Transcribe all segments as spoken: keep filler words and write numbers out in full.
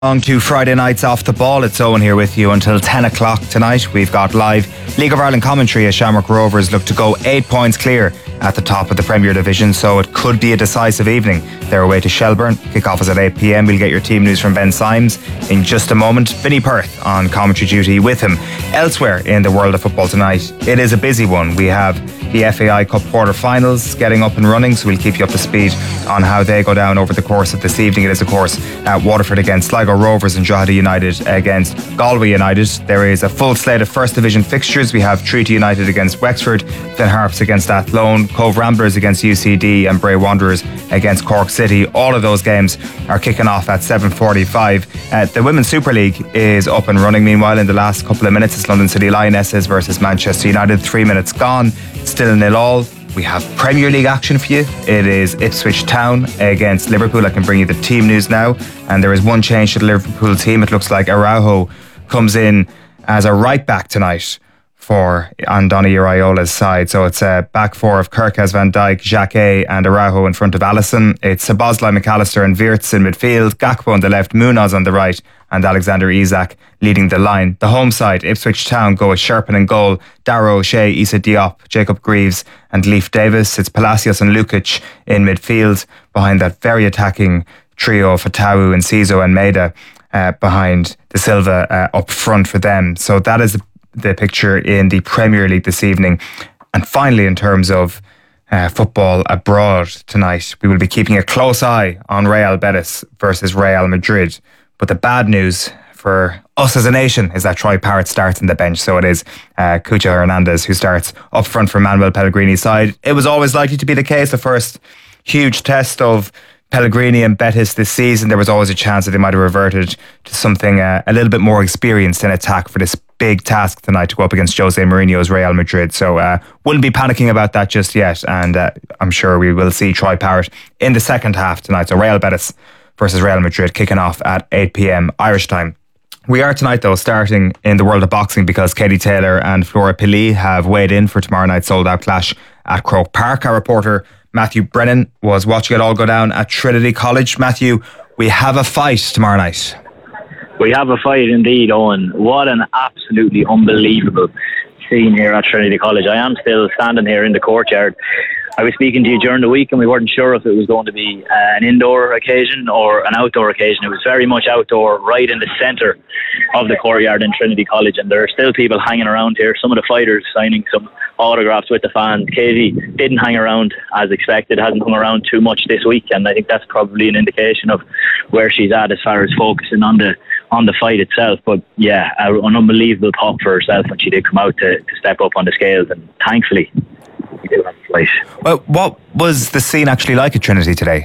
On to Friday nights off the ball. It's Owen here with you until ten o'clock tonight. We've got live League of Ireland commentary as Shamrock Rovers look to go eight points clear at the top of the Premier Division, so it could be a decisive evening. They're away to Shelbourne. Kick-off is at eight p.m. We'll get your team news from Ben Symes in just a moment. Vinny Perth on commentary duty with him. Elsewhere in the world of football tonight, it is a busy one. We have the F A I Cup quarter-finals getting up and running, so we'll keep you up to speed on how they go down over the course of this evening. It is, of course, at Waterford against Sligo Rovers and Drogheda United against Galway United. There is a full slate of First Division fixtures. We have Treaty United against Wexford, Finn Harps against Athlone, Cove Ramblers against U C D and Bray Wanderers against Cork City. All of those games are kicking off at seven forty-five. Uh, the Women's Super League is up and running. Meanwhile, in the last couple of minutes, it's London City Lionesses versus Manchester United. Three minutes gone, still nil all. We have Premier League action for you. It is Ipswich Town against Liverpool. I can bring you the team news now. And there is one change to the Liverpool team. It looks like Araujo comes in as a right back tonight for Andoni Iraiola's side. So it's a back four of Kirkaz, Van Dijk, Jacquet and Araujo in front of Alisson. It's Szoboszlai, McAllister and Wirtz in midfield, Gakpo on the left, Munoz on the right and Alexander Isak leading the line. The home side, Ipswich Town, go with Sherpin in goal, Darrow O'Shea, Issa Diop, Jacob Greaves and Leif Davis. It's Palacios and Lukic in midfield behind that very attacking trio of Fatawu and Ciso and Maeda uh, behind De Silva uh, up front for them. So that is the the picture in the Premier League this evening. And finally, in terms of uh, football abroad tonight, we will be keeping a close eye on Real Betis versus Real Madrid. But the bad news for us as a nation is that Troy Parrott starts in the bench. So it is uh, Cucho Hernandez who starts up front for Manuel Pellegrini's side. It was always likely to be the case. The first huge test of Pellegrini and Betis this season, there was always a chance that they might have reverted to something uh, a little bit more experienced in attack for this big task tonight to go up against Jose Mourinho's Real Madrid. So uh, wouldn't be panicking about that just yet, and uh, I'm sure we will see Troy Parrott in the second half tonight. So Real Betis versus Real Madrid kicking off at eight p.m. Irish time. We are tonight though starting in the world of boxing because Katie Taylor and Flora Pili have weighed in for tomorrow night's sold out clash at Croke Park. Our reporter Matthew Brennan was watching it all go down at Trinity College. Matthew, we have a fight tomorrow night. We have a fight indeed, Owen. What an absolutely unbelievable scene here at Trinity College. I am still standing here in the courtyard. I was speaking to you during the week and we weren't sure if it was going to be uh, an indoor occasion or an outdoor occasion. It was very much outdoor, right in the centre of the courtyard in Trinity College, and there are still people hanging around here. Some of the fighters signing some autographs with the fans. Katie didn't hang around as expected, hasn't hung around too much this week, and I think that's probably an indication of where she's at as far as focusing on the on the fight itself. But yeah, an unbelievable pop for herself when she did come out to, to step up on the scales, and thankfully we do have a fight. Well, what was the scene actually like at Trinity today?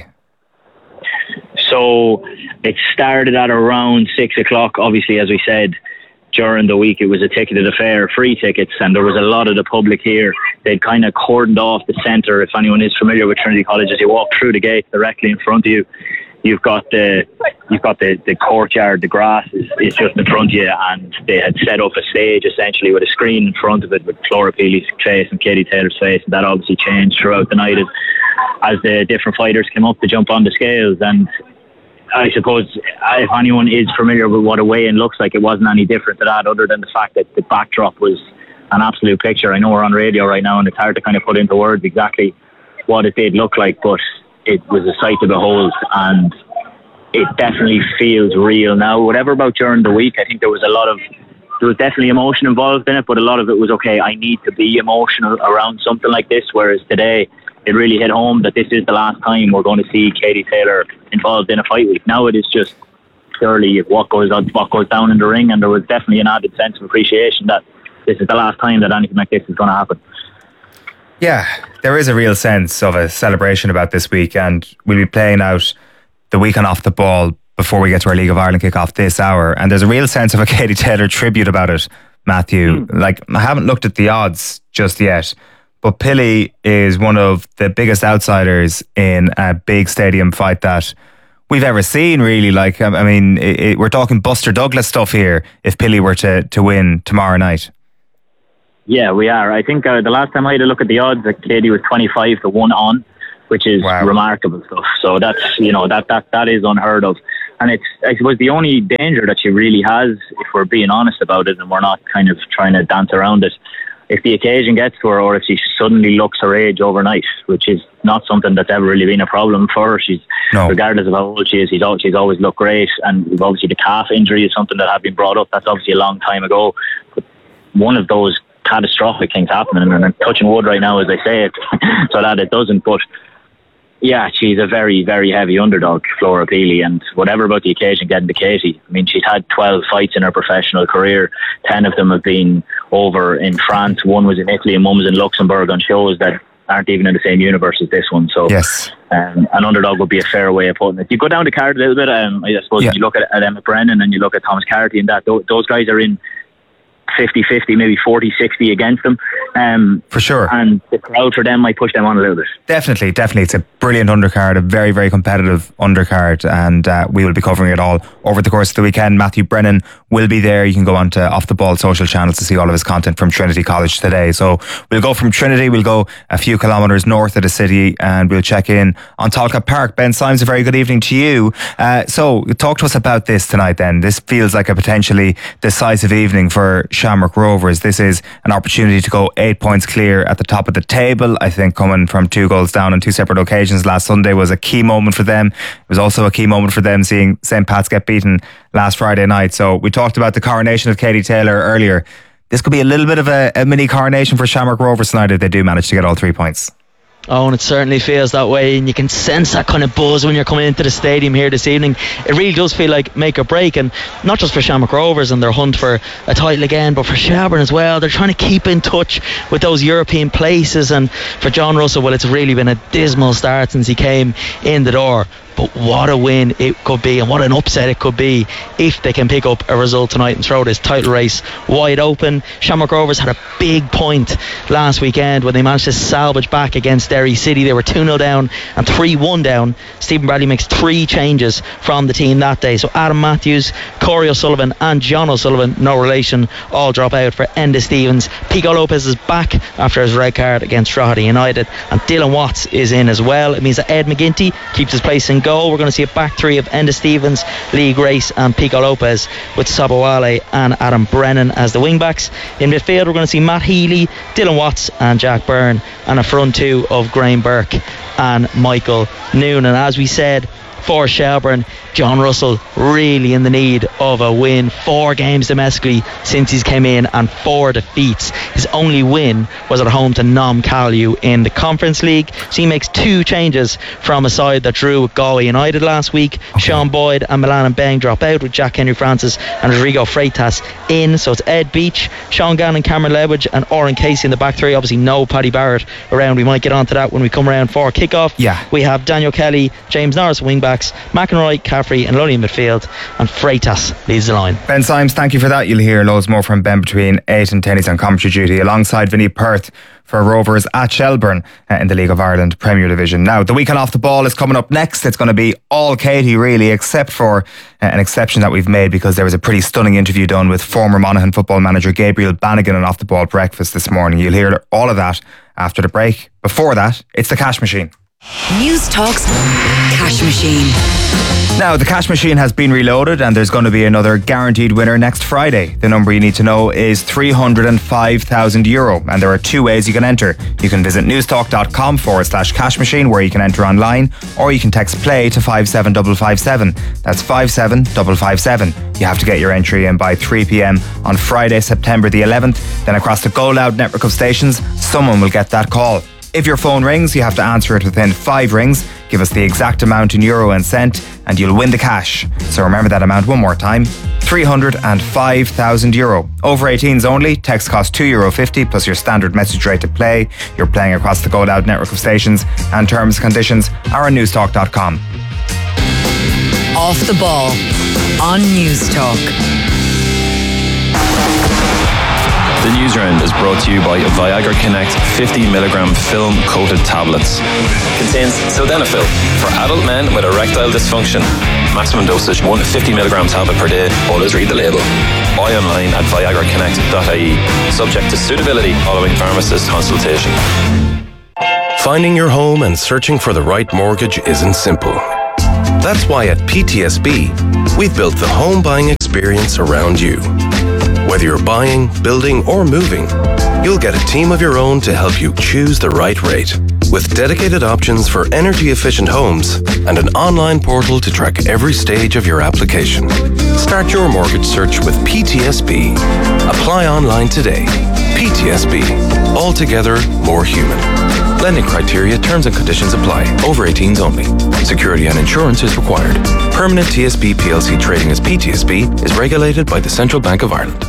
So it started at around six o'clock. Obviously, as we said, during the week it was a ticketed affair, free tickets, and there was a lot of the public here. They'd kind of cordoned off the centre. If anyone is familiar with Trinity College, as you walk through the gate directly in front of you, you've got the you've got the, the courtyard. The grass is, is just in front of you, and they had set up a stage essentially with a screen in front of it with Flora Pili's face and Katie Taylor's face, and that obviously changed throughout the night as, as the different fighters came up to jump on the scales. And I suppose if anyone is familiar with what a weigh-in looks like, it wasn't any different to that, other than the fact that the backdrop was an absolute picture. I know we're on radio right now and it's hard to kind of put into words exactly what it did look like, but it was a sight to behold, and it definitely feels real now. Whatever about during the week, I think there was a lot of there was definitely emotion involved in it, but a lot of it was, okay, I need to be emotional around something like this, whereas today it really hit home that this is the last time we're going to see Katie Taylor involved in a fight week. Now it is just purely what goes on, what goes down in the ring, and there was definitely an added sense of appreciation that this is the last time that anything like this is going to happen. Yeah, there is a real sense of a celebration about this week, and we'll be playing out the weekend off the ball before we get to our League of Ireland kick-off this hour, and there's a real sense of a Katie Taylor tribute about it, Matthew. Mm. Like, I haven't looked at the odds just yet, but Pili is one of the biggest outsiders in a big stadium fight that we've ever seen, really. Like, I mean, it, it, we're talking Buster Douglas stuff here if Pili were to, to win tomorrow night. Yeah, we are. I think uh, the last time I had a look at the odds, that Katie was twenty-five to one on, which is wow. remarkable stuff. So that's, you know, that, that, that is unheard of. And it's, I suppose, the only danger that she really has, if we're being honest about it and we're not kind of trying to dance around it, if the occasion gets to her, or if she suddenly looks her age overnight, which is not something that's ever really been a problem for her. She's, no. regardless of how old she is, she's always, she's always looked great. And obviously the calf injury is something that had been brought up. That's obviously a long time ago. But one of those catastrophic things happening, and I'm touching wood right now as I say it, so that it doesn't. But yeah, she's a very, very heavy underdog, Flora Peely, and whatever about the occasion getting to Katie. I mean, she's had twelve fights in her professional career. ten of them have been over in France. One was in Italy and one was in Luxembourg on shows that aren't even in the same universe as this one. So yes. um, an underdog would be a fair way of putting it. You go down the card a little bit, um, I suppose, yeah. you look at, at Emma Brennan and you look at Thomas Carty and that, those, those guys are in fifty fifty, maybe forty sixty against them. Um, for sure. And the crowd for them might push them on a little bit. Definitely, definitely. It's a brilliant undercard, a very, very competitive undercard, and uh, we will be covering it all over the course of the weekend. Matthew Brennan will be there. You can go on to Off the Ball social channels to see all of his content from Trinity College today. So we'll go from Trinity, we'll go a few kilometres north of the city, and we'll check in on Talcott Park. Ben Symes, a very good evening to you. Uh, so talk to us about this tonight then. This feels like a potentially decisive evening for Shamrock Rovers. This is an opportunity to go eight points clear at the top of the table. I think coming from two goals down on two separate occasions last Sunday was a key moment for them. It was also a key moment for them seeing Saint Pat's get beaten last Friday night. So we talked about the coronation of Katie Taylor earlier. This could be a little bit of a, a mini coronation for Shamrock Rovers tonight if they do manage to get all three points. Oh, and it certainly feels that way, and you can sense that kind of buzz when you're coming into the stadium here this evening. It really does feel like make or break, and not just for Shamrock Rovers and their hunt for a title again, but for Shelbourne as well. They're trying to keep in touch with those European places, and for John Russell, well, it's really been a dismal start since he came in the door. But what a win it could be, and what an upset it could be if they can pick up a result tonight and throw this title race wide open. Shamrock Rovers had a big point last weekend when they managed to salvage back against Derry City. They were two nil down and three one down. Stephen Bradley makes three changes from the team that day. So Adam Matthews, Corey O'Sullivan and John O'Sullivan, no relation, all drop out for Enda Stevens. Pico Lopez is back after his red card against Drogheda United, and Dylan Watts is in as well. It means that Ed McGinty keeps his place in goal. We're going to see a back three of Enda Stevens, Lee Grace and Pico Lopez, with Sabawale and Adam Brennan as the wing backs. In midfield we're going to see Matt Healy, Dylan Watts and Jack Byrne, and a front two of Graham Burke and Michael Noonan. And as we said, for Shelbourne, John Russell really in the need of a win. Four games domestically since he's came in and four defeats. His only win was at home to Nom Callew in the Conference League. So he makes two changes from a side that drew with Galway United last week. Okay. Sean Boyd and Milan and Beng drop out with Jack Henry Francis and Rodrigo Freitas in. So it's Ed Beach, Sean Gannon, Cameron Ledwidge and Oren Casey in the back three. Obviously no Paddy Barrett around. We might get onto that when we come around for kickoff. Yeah. We have Daniel Kelly, James Norris wing backs, McEnroy, Caffrey and Lully in midfield, and Freitas leads the line. Ben Symes, thank you for that. You'll hear loads more from Ben between eight and ten. He's on commentary duty alongside Vinny Perth for Rovers at Shelbourne uh, in the League of Ireland Premier Division. Now, the weekend off the ball is coming up next. It's going to be all Katie, really, except for uh, an exception that we've made because there was a pretty stunning interview done with former Monaghan football manager Gabriel Bannigan on Off the Ball Breakfast this morning. You'll hear all of that after the break. Before that, it's the Cash Machine. News Talk's Cash Machine. Now, the Cash Machine has been reloaded and there's going to be another guaranteed winner next Friday. The number you need to know is three hundred five thousand euro, and there are two ways you can enter. You can visit newstalk.com forward slash cash machine where you can enter online, or you can text play to five seven five five seven. That's five seven five five seven. You have to get your entry in by three p.m. on Friday, September the eleventh. Then across the Go Loud network of stations, someone will get that call. If your phone rings, you have to answer it within five rings. Give us the exact amount in euro and cent and you'll win the cash. So remember that amount one more time. three hundred five thousand euro. Over eighteens only. Text costs two euro fifty plus your standard message rate to play. You're playing across the Go Loud network of stations, and terms and conditions are on newstalk dot com. Off the Ball on News Talk. The news round is brought to you by Viagra Connect fifty milligram film coated tablets. Contains sildenafil for adult men with erectile dysfunction. Maximum dosage one fifty milligram tablet per day. Always read the label. Buy online at viagra connect dot I E. Subject to suitability following pharmacist consultation. Finding your home and searching for the right mortgage isn't simple. That's why at P T S B, we've built the home buying experience around you. Whether you're buying, building, or moving, you'll get a team of your own to help you choose the right rate. With dedicated options for energy-efficient homes and an online portal to track every stage of your application. Start your mortgage search with P T S B. Apply online today. P T S B. Altogether more human. Lending criteria, terms and conditions apply. Over eighteens only. Security and insurance is required. Permanent T S B P L C trading as P T S B is regulated by the Central Bank of Ireland.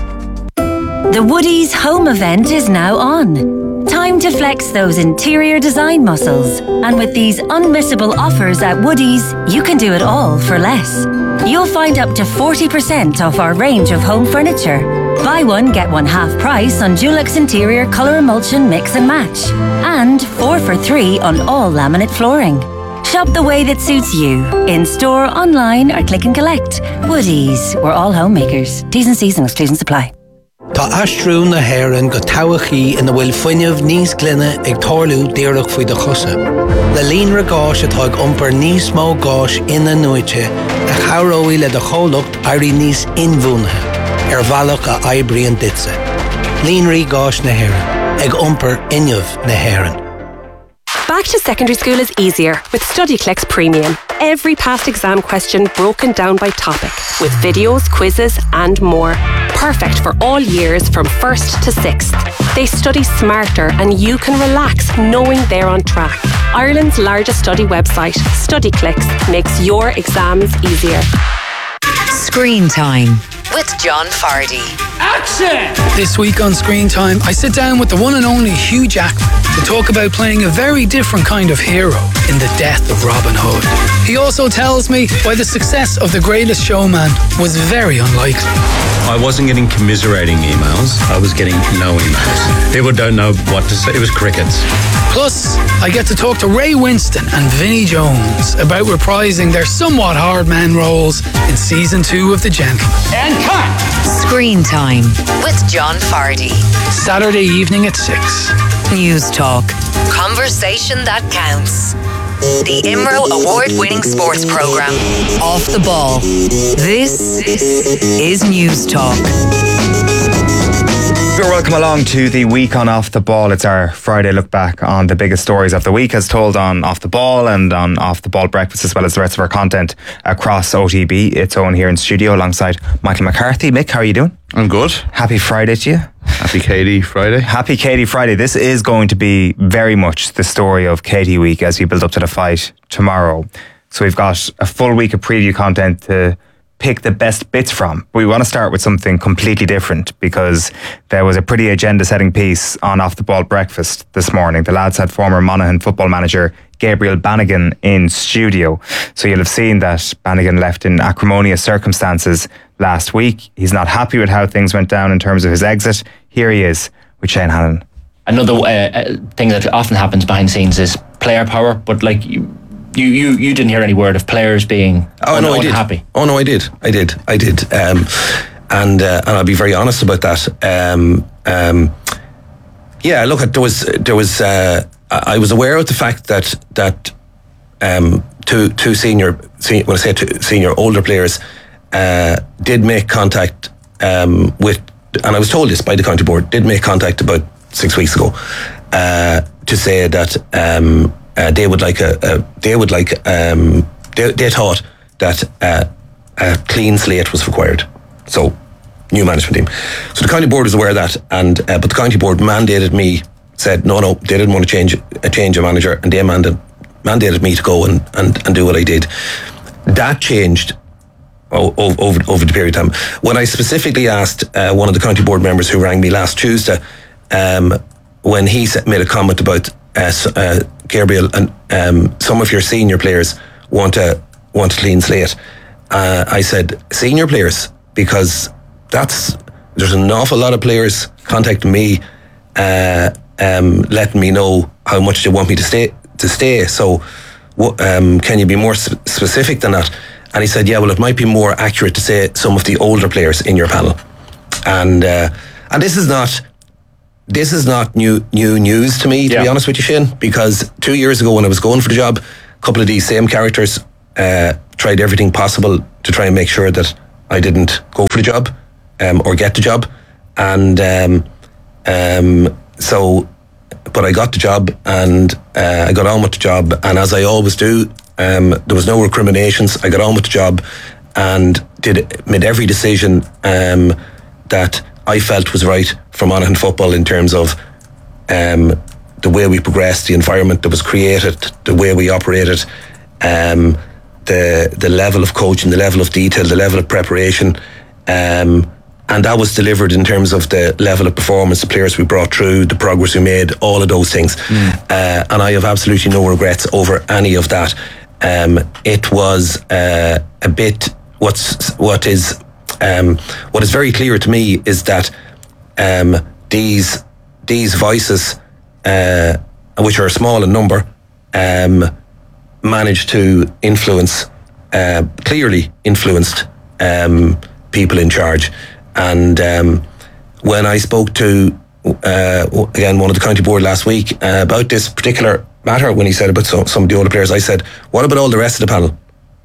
The Woodies home event is now on. Time to flex those interior design muscles. And with these unmissable offers at Woodies, you can do it all for less. You'll find up to forty percent off our range of home furniture. Buy one, get one half price on Dulux Interior Colour Emulsion Mix and Match. And four for three on all laminate flooring. Shop the way that suits you. In store, online or click and collect. Woodies, we're all homemakers. T's and C's and exclusions apply. Tá astrún na Héireann go tabhachaí ina bhfuil fuinneamh níos glynne ag tarlú díreach faoi de chusa. Le líonra gáis atá ag iompar níos mó gáis ina nuaite a chaireoí le de chomhlacht airí níos inmhúnathe ar bhealach a oibriú an ditse. Líonraí gáis na Héireann ag iompar inneamh na Héireann. Back to secondary school is easier with StudyClicks Premium. Every past exam question broken down by topic, with videos, quizzes and more. Perfect for all years from first to sixth. They study smarter and you can relax knowing they're on track. Ireland's largest study website, StudyClicks, makes your exams easier. Screen Time with John Fardy. Action! This week on Screen Time, I sit down with the one and only Hugh Jackman to talk about playing a very different kind of hero in The Death of Robin Hood. He also tells me why the success of The Greatest Showman was very unlikely. I wasn't getting commiserating emails, I was getting no emails. People don't know what to say, it was crickets. Plus, I get to talk to Ray Winston and Vinnie Jones about reprising their somewhat hard man roles in season two of The Gentleman. And cut! Screen Time with John Fardy. Saturday evening at six. News Talk. Conversation that counts. The I M R O award-winning sports program. Off the Ball. This is News Talk. You're welcome along to the week on Off the Ball. It's our Friday look back on the biggest stories of the week as told on Off the Ball and on Off the Ball Breakfast, as well as the rest of our content across O T B. It's Owen here in studio alongside Michael McCarthy. Mick, how are you doing? I'm good. Happy Friday to you. Happy Katie Friday. Happy Katie Friday. This is going to be very much the story of Katie Week as we build up to the fight tomorrow. So we've got a full week of preview content to pick the best bits from. But we want to start with something completely different because there was a pretty agenda-setting piece on Off the Ball Breakfast this morning. The lads had former Monaghan football manager Gabriel Bannigan in studio. So you'll have seen that Bannigan left in acrimonious circumstances last week. He's not happy with how things went down in terms of his exit. Here he is with Shane Hannon. Another uh, thing that often happens behind the scenes is player power, but like you You, you you didn't hear any word of players being oh, un- no, I did. unhappy. Oh no, I did. I did. I did. Um, and uh, and I'll be very honest about that. Um, um, yeah, look, there was there was uh, I was aware of the fact that that um, two two senior, senior when I say two senior older players uh, did make contact um, with, and I was told this by the county board, did make contact about six weeks ago uh, to say that. Um, Uh, they would like a, a they would like um, they, they thought that uh, a clean slate was required. So new management team. So the county board was aware of that, and uh, but the county board mandated me, said no, no, they didn't want to change a change of manager, and they mandated mandated me to go and, and, and do what I did. That changed over over, over the period of time. When I specifically asked uh, one of the county board members who rang me last Tuesday, um, when he made a comment about. Uh, uh, Gabriel, and um, some of your senior players want a want a clean slate. Uh, I said senior players because that's there's an awful lot of players contacting me, uh, um, letting me know how much they want me to stay to stay. So, um, can you be more sp- specific than that? And he said, yeah, well, it might be more accurate to say some of the older players in your panel, and uh, and this is not. This is not new new news to me, to yeah. be honest with you, Shane, because two years ago when I was going for the job, a couple of these same characters uh, tried everything possible to try and make sure that I didn't go for the job um, or get the job. And um, um, so, but I got the job, and uh, I got on with the job. And as I always do, um, there was no recriminations. I got on with the job and did made every decision um, that I felt was right for Monaghan football in terms of um, the way we progressed, the environment that was created, the way we operated, um, the the level of coaching, the level of detail, the level of preparation, um, and that was delivered in terms of the level of performance, the players we brought through, the progress we made, all of those things. Mm. Uh, and I have absolutely no regrets over any of that. Um, it was uh, a bit. What's what is um, what is very clear to me is that um, these these voices, uh, which are small in number, um, managed to influence, uh, clearly influenced um, people in charge. And um, when I spoke to, uh, again, one of the county board last week uh, about this particular matter, when he said about some, some of the older players, I said, what about all the rest of the panel?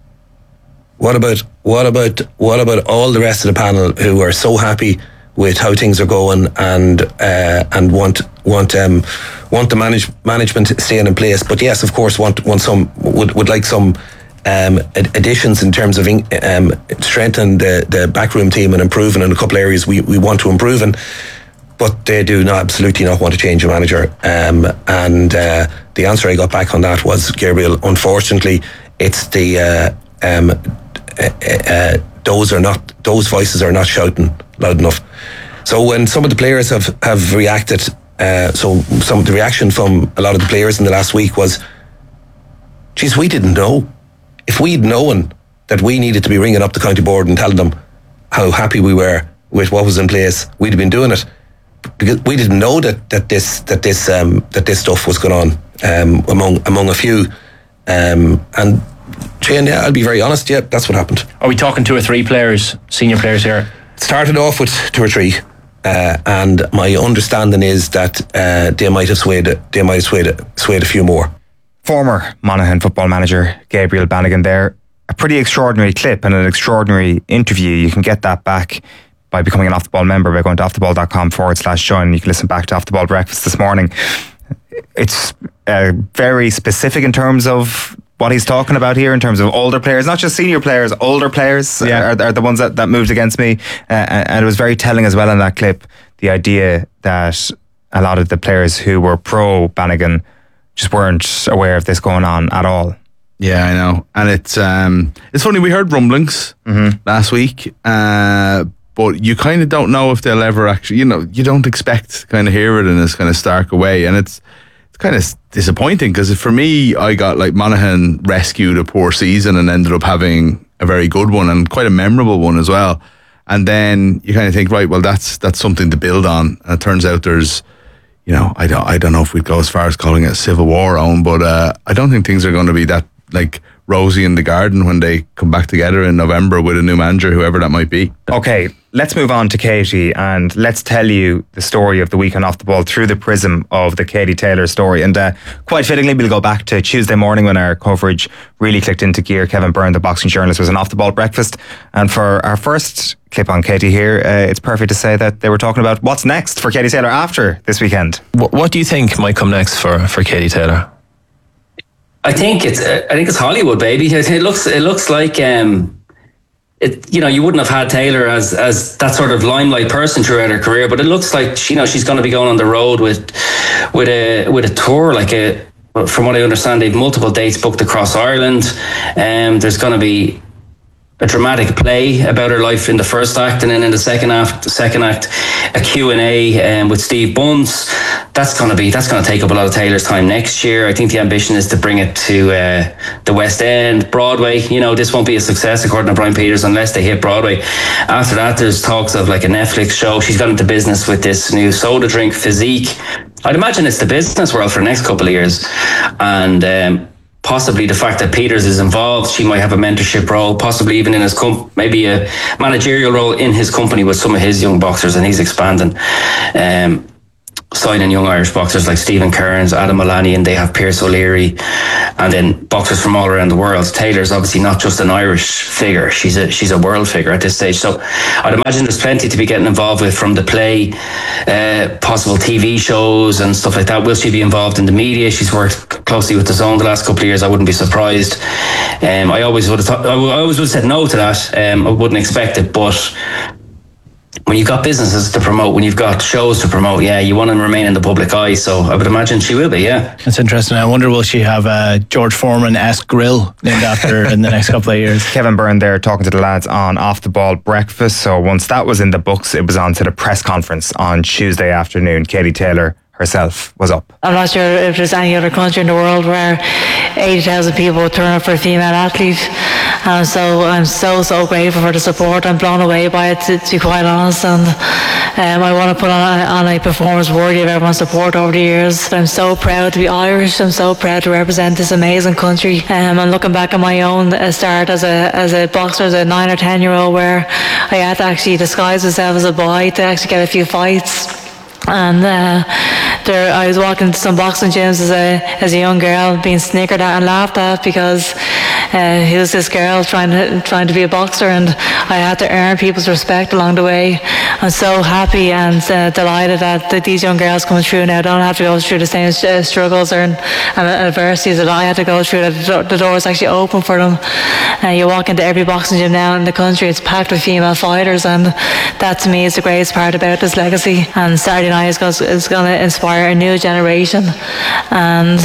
What about, what about, what about all the rest of the panel who are so happy with how things are going and uh, and want want um, want the manage, management staying in place, but yes, of course, want want some would would like some um, additions in terms of um, strengthening the the backroom team and improving in a couple of areas we, we want to improve in, but they do not absolutely not want to change a manager. Um, and uh, the answer I got back on that was, Gabriel, unfortunately, it's the uh, um, uh, uh, those are not those voices are not shouting loud enough. So when some of the players have, have reacted, uh, so some of the reaction from a lot of the players in the last week was, geez, we didn't know. If we'd known that we needed to be ringing up the county board and telling them how happy we were with what was in place, we'd have been doing it. Because we didn't know that, that this that this um, that this stuff was going on um, among among a few. Um, and Shane, yeah, I'll be very honest, yeah, that's what happened. Are we talking two or three players, senior players here? Started off with two or three, uh, and my understanding is that uh, they might have swayed, they might have swayed, swayed a few more. Former Monaghan football manager Gabriel Bannigan there. A pretty extraordinary clip and an extraordinary interview. You can get that back by becoming an Off the Ball member by going to offtheball.com forward slash join. You can listen back to Off the Ball Breakfast this morning. It's uh, very specific in terms of what he's talking about here, in terms of older players, not just senior players, older players yeah. are, are the ones that, that moved against me. Uh, and it was very telling as well in that clip, the idea that a lot of the players who were pro Bannigan just weren't aware of this going on at all. Yeah, I know. And it's um, it's funny, we heard rumblings mm-hmm. last week, uh, but you kind of don't know if they'll ever actually, you know, you don't expect to kind of hear it in this kind of stark way. And it's it's kind of disappointing because for me, I got like Monaghan rescued a poor season and ended up having a very good one and quite a memorable one as well. And then you kind of think, right, well, that's that's something to build on. And it turns out there's, you know, I don't, I don't know if we'd go as far as calling it a civil war, Owen, but uh, I don't think things are going to be that like rosy in the garden when they come back together in November with a new manager, whoever that might be. Okay, let's move on to Katie and let's tell you the story of the week on Off the Ball through the prism of the Katie Taylor story. And uh, quite fittingly, we'll go back to Tuesday morning when our coverage really clicked into gear. Kevin Byrne, the boxing journalist, was an Off the Ball breakfast. And for our first clip on Katie here, uh, it's perfect to say that they were talking about what's next for Katie Taylor after this weekend. What, what do you think might come next for, for Katie Taylor? I think it's I think it's Hollywood, baby. It looks it looks like um, it. You know, you wouldn't have had Taylor as as that sort of limelight person throughout her career, but it looks like you know she's going to be going on the road with with a with a tour. Like a, from what I understand, they've multiple dates booked across Ireland. Um, there's going to be a dramatic play about her life in the first act, and then in the second act, the second act, a Q and A um, with Steve Bunce. That's going to be that's going to take up a lot of Taylor's time next year. I think the ambition is to bring it to uh, the West End, Broadway. You know, this won't be a success according to Brian Peters unless they hit Broadway. After that, there's talks of like a Netflix show. She's got into business with this new soda drink, Physique. I'd imagine it's the business world for the next couple of years, and. Um, Possibly the fact that Peters is involved, she might have a mentorship role, possibly even in his comp, maybe a managerial role in his company with some of his young boxers, and he's expanding. Um, signing young Irish boxers like Stephen Kearns, Adam Mullaney, and they have Pierce O'Leary, and then boxers from all around the world. Taylor's obviously not just an Irish figure; she's a she's a world figure at this stage. So I'd imagine there's plenty to be getting involved with, from the play, uh, possible T V shows and stuff like that. Will she be involved in the media? She's worked closely with the Zone the last couple of years. I wouldn't be surprised. Um, I always would have thought, I always would have said no to that. Um, I wouldn't expect it, but when you've got businesses to promote, when you've got shows to promote, yeah, you want to remain in the public eye. So I would imagine she will be, yeah. That's interesting. I wonder, will she have a George Foreman-esque grill named after her in the next couple of years? Kevin Byrne there talking to the lads on Off the Ball Breakfast. So once that was in the books, it was on to the press conference on Tuesday afternoon. Katie Taylor herself was up. I'm not sure if there's any other country in the world where eighty thousand people would turn up for a female athlete. And so I'm so, so grateful for the support. I'm blown away by it, to, to be quite honest. And um, I want to put on a, on a performance worthy of everyone's support over the years. I'm so proud to be Irish. I'm so proud to represent this amazing country. Um, and looking back at my own start as a as a boxer, as a nine or ten year old, where I had to actually disguise myself as a boy to actually get a few fights. And uh, there, I was walking to some boxing gyms as a as a young girl, being snickered at and laughed at because uh, he was this girl trying to trying to be a boxer, and I had to earn people's respect along the way. I'm so happy and uh, delighted that, that these young girls coming through now don't have to go through the same uh, struggles or and, and adversities that I had to go through. That the, door, the door is actually open for them. Uh, you walk into every boxing gym now in the country, it's packed with female fighters, and that to me is the greatest part about this legacy. And Saturday night is going, is going to inspire a new generation, and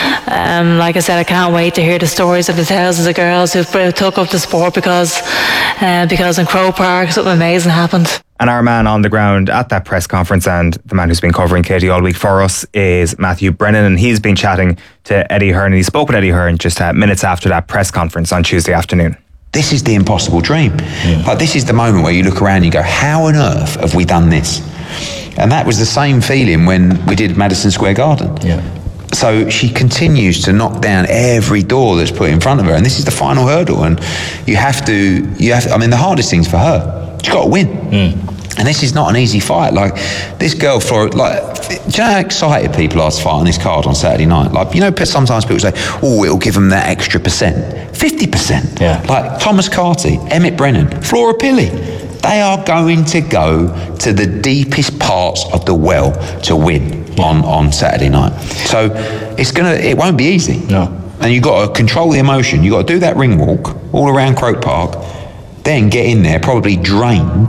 um, like I said, I can't wait to hear the stories of the thousands of girls who took up the sport because uh, because in Croke Park something amazing happened. And our man on the ground at that press conference, and the man who's been covering Katie all week for us, is Matthew Brennan, and he's been chatting to Eddie Hearn, and he spoke with Eddie Hearn just uh, minutes after that press conference on Tuesday afternoon. This is the impossible dream. Yeah. Like, this is the moment where you look around and you go, how on earth have we done this? And that was the same feeling when we did Madison Square Garden. Yeah. So she continues to knock down every door that's put in front of her, and this is the final hurdle. And you have to, you have. To, I mean, the hardest thing's for her. She's got to win. Mm. And this is not an easy fight. Like, this girl, Flora, like, do you know how excited people are to fight on this card on Saturday night? Like, you know, sometimes people say, oh, it'll give them that extra percent. fifty percent. Yeah. Like, Thomas Carty, Emmett Brennan, Flora Pilley. They are going to go to the deepest parts of the well to win yeah. on, on Saturday night. So it's gonna, it won't be easy. No. And you've got to control the emotion. You've got to do that ring walk all around Croke Park, then get in there, probably drained,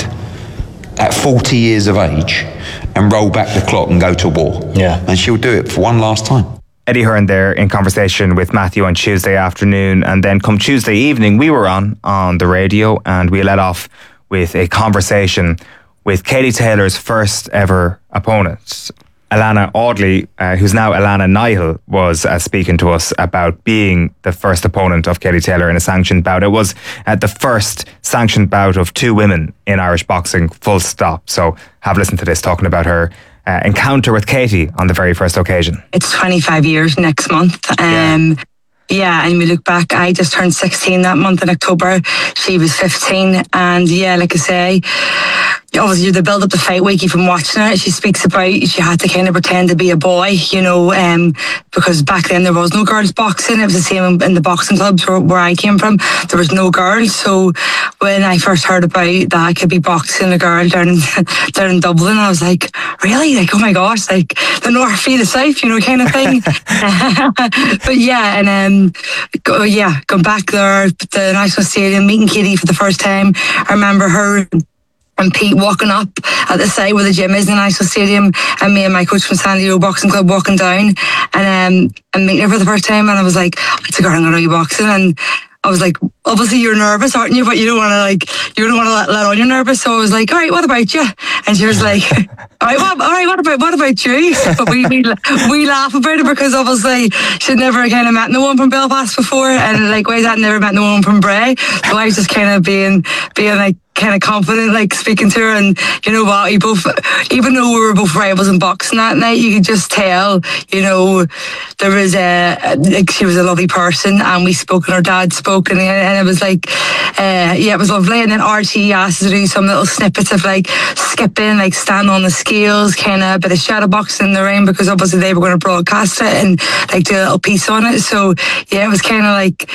at forty years of age, and roll back the clock and go to war. Yeah. And she'll do it for one last time. Eddie Hearn there in conversation with Matthew on Tuesday afternoon, and then come Tuesday evening we were on on the radio, and we let off with a conversation with Katie Taylor's first ever opponent. Alana Audley, uh, who's now Alana Nihill, was uh, speaking to us about being the first opponent of Katie Taylor in a sanctioned bout. It was uh, the first sanctioned bout of two women in Irish boxing, full stop. So have a listen to this, talking about her uh, encounter with Katie on the very first occasion. It's twenty-five years next month. Um, yeah. Yeah, and we look back, I just turned sixteen that month in October. She was fifteen. And yeah, like I say, obviously the build up to fight week, from watching her, she speaks about she had to kind of pretend to be a boy, you know, um, because back then there was no girls boxing. It was the same in the boxing clubs where, where I came from. There was no girls. So when I first heard about that I could be boxing a girl down in, down in Dublin, I was like, really? Like, oh my gosh, like the North v the South, you know, kind of thing. But yeah, and um, go, yeah, going back there at the National Stadium, meeting Katie for the first time. I remember her and Pete walking up at the side where the gym is in the National Stadium, and me and my coach from Sandy Row Boxing Club walking down, and um, and meeting her for the first time, and I was like, it's a girl, I'm going to be boxing. And I was like, obviously you're nervous, aren't you? But you don't want to like, you don't want to let, let on you're nervous. So I was like, all right, what about you? And she was like, all right, what, all right, what about, what about you? But we, we, we laugh about it because obviously she'd never kind of met no one from Belfast before, and likewise I'd never met no one from Bray. So I was just kind of being, being like, kind of confident, like speaking to her. And you know what, we both, even though we were both rivals in boxing that night, you could just tell, you know, there was a, like, she was a lovely person, and we spoke, and her dad spoke, and, and and it was like, uh, yeah, it was lovely. And then R T asked us to do some little snippets of like skipping, like stand on the scales, kind of a bit of shadow boxing in the ring, because obviously they were going to broadcast it and like do a little piece on it. So yeah, it was kind of like,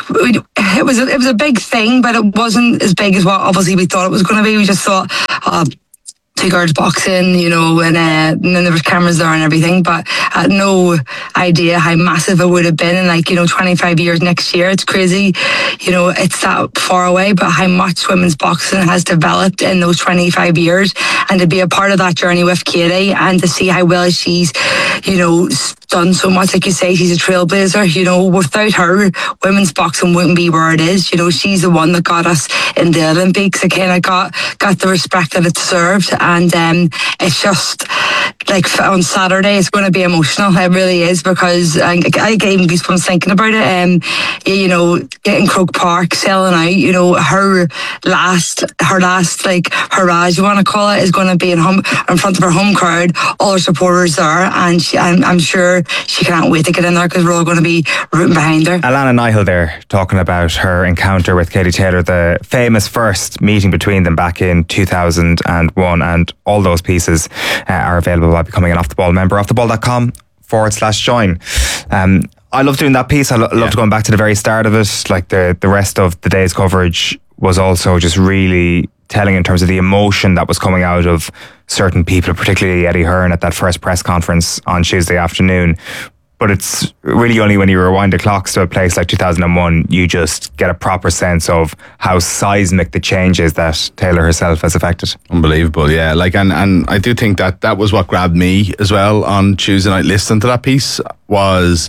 it was a, it was a big thing, but it wasn't as big as what obviously we thought it was going to be. We just thought, uh, two girls boxing, you know, and, uh, and then there was cameras there and everything, but I had no idea how massive it would have been in like, you know, twenty-five years next year. It's crazy, you know, it's that far away, but how much women's boxing has developed in those twenty-five years, and to be a part of that journey with Katie and to see how well she's, you know, done so much. Like you say, she's a trailblazer. You know, without her, women's boxing wouldn't be where it is. You know, she's the one that got us in the Olympics. It kind of got got the respect that it deserved, and um, it's just like on Saturday, it's going to be emotional. It really is, because I, I get even goosebumps thinking about it. Um, you know, getting Croke Park, selling out. You know, her last, her last like hurrah, you want to call it, is going to be in home in front of her home crowd, all her supporters there, and she, I'm, I'm sure she can't wait to get in there, because we're all going to be rooting behind her. Alana Nihill there talking about her encounter with Katie Taylor, the famous first meeting between them back in two thousand one, and all those pieces uh, are available by becoming an Off The Ball member. offtheball.com forward slash join. Um, I love doing that piece. I lo- loved yeah. going back to the very start of it. Like the, the rest of the day's coverage was also just really telling in terms of the emotion that was coming out of certain people, particularly Eddie Hearn at that first press conference on Tuesday afternoon. But it's really only when you rewind the clocks to a place like two thousand one, you just get a proper sense of how seismic the change is that Taylor herself has affected. Unbelievable, yeah. Like, and, and I do think that that was what grabbed me as well on Tuesday night listening to that piece. Was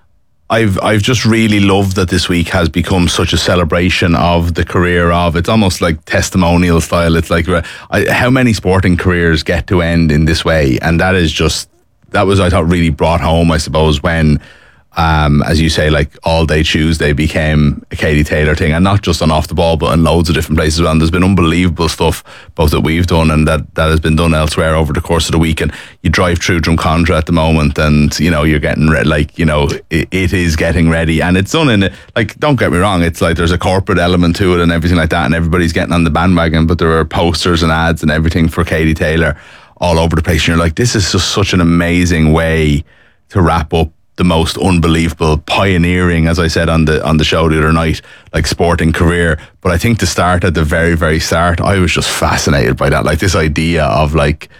I've I've just really loved that this week has become such a celebration of the career of, it's almost like testimonial style. It's like I, how many sporting careers get to end in this way, and that is just, that was, I thought, really brought home, I suppose, when um, as you say, like All Day Tuesday became a Katie Taylor thing, and not just on Off The Ball, but in loads of different places. And there's been unbelievable stuff both that we've done and that, that has been done elsewhere over the course of the week. And you drive through Drumcondra at the moment, and you know you're getting re- like you know it, it is getting ready, and it's done in it. Like, don't get me wrong, it's like there's a corporate element to it and everything like that, and everybody's getting on the bandwagon. But there are posters and ads and everything for Katie Taylor all over the place, and you're like, this is just such an amazing way to wrap up the most unbelievable, pioneering, as I said on the on the show the other night, like sporting career. But I think to start at the very, very start, I was just fascinated by that. Like this idea of like,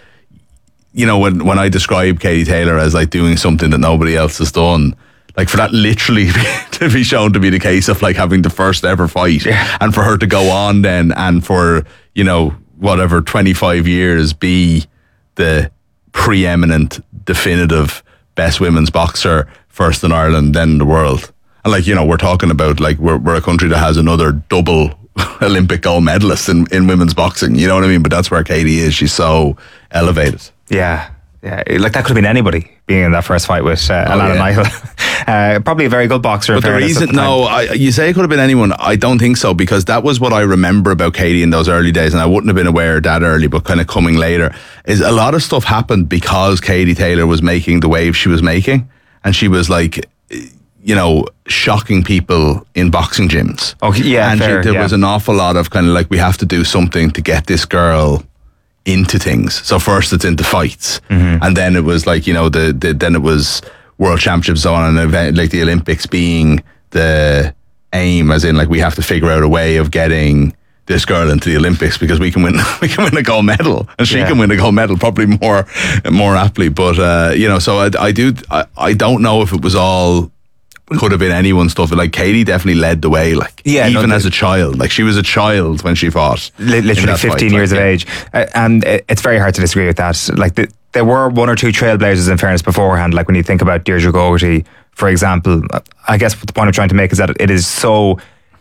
you know, when, when I describe Katie Taylor as like doing something that nobody else has done, like for that literally to be shown to be the case of like having the first ever fight, yeah. and for her to go on then and for, you know, whatever, twenty-five years be the preeminent, definitive best women's boxer, first in Ireland, then in the world. And like, you know, we're talking about like we're we're a country that has another double Olympic gold medalist in, in women's boxing, you know what I mean? But that's where Katie is. She's so elevated. Yeah. Yeah, like that could have been anybody being in that first fight with uh, oh, Alana yeah. Nihill. uh, probably a very good boxer. But the reason, no, I, you say it could have been anyone. I don't think so, because that was what I remember about Katie in those early days, and I wouldn't have been aware that early, but kind of coming later, is a lot of stuff happened because Katie Taylor was making the wave she was making, and she was like, you know, shocking people in boxing gyms. Okay, yeah, and fair, she, there yeah. was an awful lot of kind of like, we have to do something to get this girl into things. So first it's into fights, mm-hmm. and then it was like, you know, the, the then it was World Championships on an event like the Olympics being the aim, as in like we have to figure out a way of getting this girl into the Olympics because we can win we can win a gold medal, and she yeah. can win a gold medal probably more more aptly. But uh, you know, so I, I do I, I don't know if it was all, could have been anyone's stuff. Like Katie definitely led the way, like yeah, even no, as a child. Like she was a child when she fought. Li- literally fifteen fight, years like, of yeah. age. Uh, and it's very hard to disagree with that. Like the, there were one or two trailblazers in fairness beforehand. Like when you think about Deirdre Gogarty, for example, I guess what the point I'm trying to make is that it is so